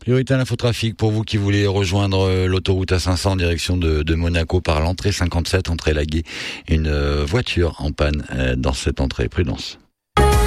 Priorité à l'infotrafic pour vous qui voulez rejoindre l'autoroute A500 en direction de Monaco par l'entrée 57, entrée Laguet. Une voiture en panne dans cette entrée. Prudence.